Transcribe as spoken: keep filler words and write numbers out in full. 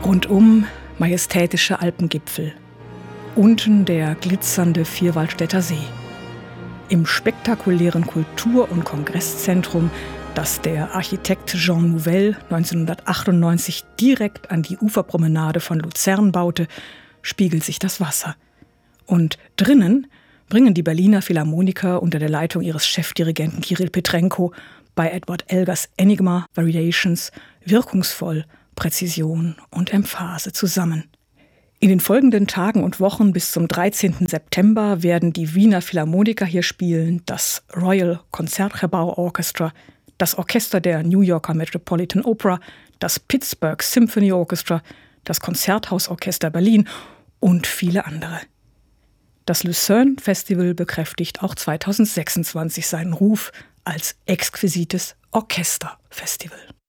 Rundum majestätische Alpengipfel. Unten der glitzernde Vierwaldstätter See. Im spektakulären Kultur- und Kongresszentrum, das der Architekt Jean Nouvel neunzehnhundertachtundneunzig direkt an die Uferpromenade von Luzern baute, spiegelt sich das Wasser. Und drinnen bringen die Berliner Philharmoniker unter der Leitung ihres Chefdirigenten Kirill Petrenko bei Edward Elgars Enigma Variations wirkungsvoll Präzision und Emphase zusammen. In den folgenden Tagen und Wochen bis zum dreizehnten September werden die Wiener Philharmoniker hier spielen, das Royal Concertgebouw Orchestra, das Orchester der New Yorker Metropolitan Opera, das Pittsburgh Symphony Orchestra, das Konzerthausorchester Berlin und viele andere. Das Lucerne Festival bekräftigt auch zweitausendsechsundzwanzig seinen Ruf als exquisites Orchesterfestival.